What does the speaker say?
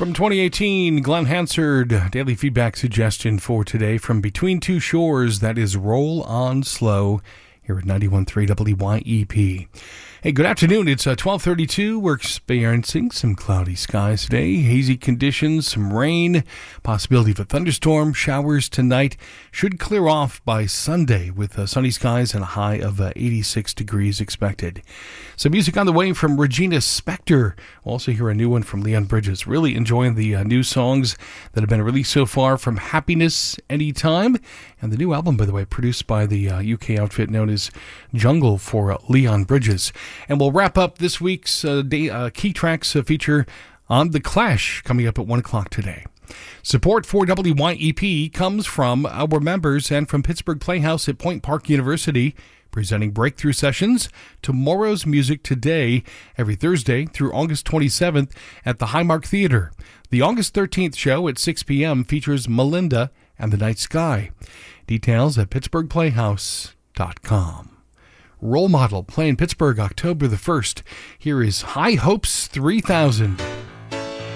From 2018, Glenn Hansard, daily feedback suggestion for today from Between Two Shores, that is Roll On Slow, here at 91.3 WYEP. Hey, good afternoon. It's 12:32. We're experiencing some cloudy skies today, hazy conditions, some rain, possibility of a thunderstorm, showers tonight. Should clear off by Sunday with sunny skies and a high of 86 degrees expected. Some music on the way from Regina Spektor. We'll also hear a new one from Leon Bridges. Really enjoying the new songs that have been released so far, from Happiness Anytime, and the new album, by the way, produced by the UK outfit known as Jungle for Leon Bridges. And we'll wrap up this week's Key Tracks feature on The Clash, coming up at 1 o'clock today. Support for WYEP comes from our members and from Pittsburgh Playhouse at Point Park University, presenting breakthrough sessions, Tomorrow's Music Today, every Thursday through August 27th at the Highmark Theater. The August 13th show at 6 p.m. features Melinda and the Night Sky. Details at pittsburghplayhouse.com. Role Model playing Pittsburgh October the 1st. Here is High Hopes 3000.